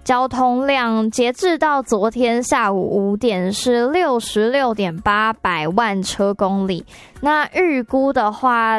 交通量截至到昨天下午5点是 66.800万车公里。那预估的话，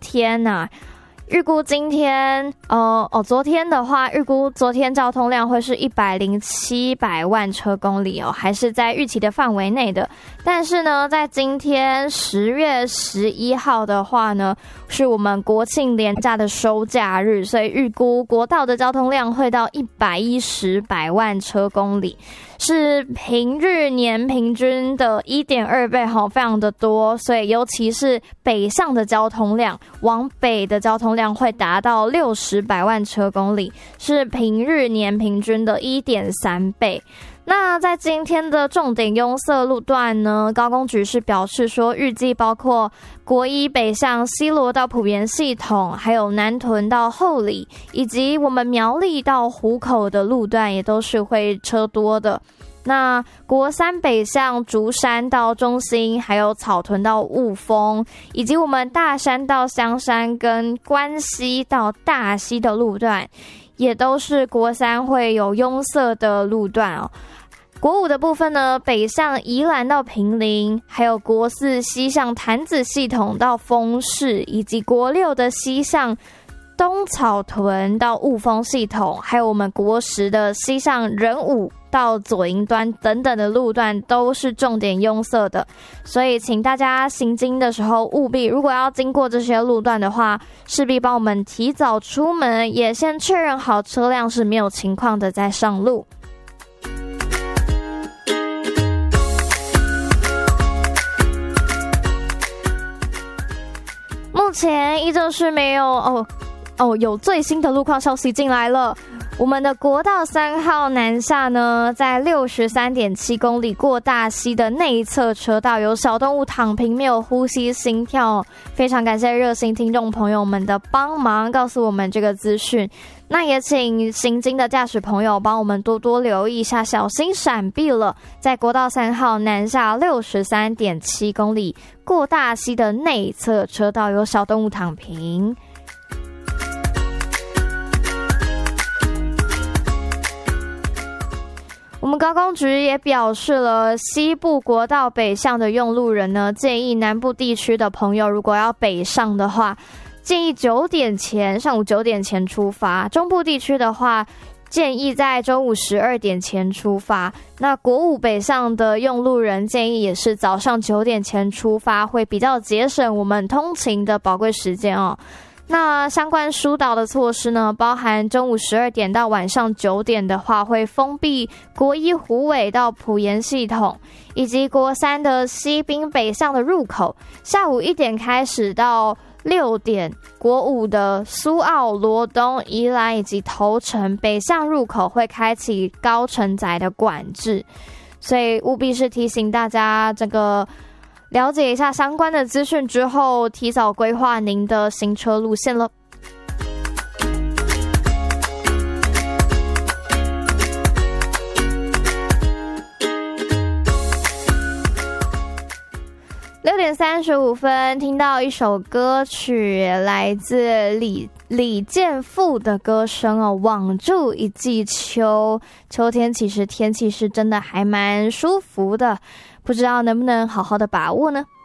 昨天的话，预估昨天交通量会是107万车公里哦，还是在预期的范围内的。但是呢，在今天10月11号的话呢，是我们国庆连假的收假日，所以预估国道的交通量会到110万车公里，是平日年平均的 1.2 倍，非常的多。所以尤其是北向的交通量，往北的交通量会达到60万车公里，是平日年平均的 1.3 倍。那在今天的重点拥塞路段呢，高工局是表示说，预计包括国一北向西螺到埔盐系统，还有南屯到后里，以及我们苗栗到湖口的路段也都是会车多的。那国三北向竹山到中心，还有草屯到雾峰，以及我们大山到香山跟关西到大溪的路段，也都是国三会有拥塞的路段哦。国五的部分呢，北向宜兰到坪林，还有国四西向潭子系统到丰市，以及国六的西向东草屯到雾峰系统，还有我们国10的西向仁武到左营端等等的路段都是重点拥塞的。所以请大家行经的时候务必，如果要经过这些路段的话，势必帮我们提早出门，也先确认好车辆是没有情况的再上路。目前依旧是没有有最新的路况消息进来了。我们的国道3号南下呢，在 63.7 公里过大溪的内侧车道有小动物躺平，没有呼吸心跳，非常感谢热心听众朋友们的帮忙告诉我们这个资讯。那也请行经的驾驶朋友帮我们多多留意一下，小心闪避了。在国道3号南下 63.7 公里过大溪的内侧车道有小动物躺平。我们高工局也表示了，西部国道北向的用路人呢，建议南部地区的朋友如果要北上的话，建议上午9点前出发。中部地区的话，建议在中午12点前出发。那国五北向的用路人建议也是早上9点前出发，会比较节省我们通勤的宝贵时间哦。那相关疏导的措施呢，包含中午12点到晚上9点的话，会封闭国一虎尾到埔盐系统，以及国三的西滨北向的入口。下午1点开始到6点，国五的苏澳、罗东、宜兰以及头城北向入口会开启高承载的管制，所以务必是提醒大家这个了解一下相关的资讯之后，提早规划您的行车路线了。6点35分，听到一首歌曲，来自李健富的歌声哦，网住一季秋。秋天其实天气是真的还蛮舒服的，不知道能不能好好的把握呢？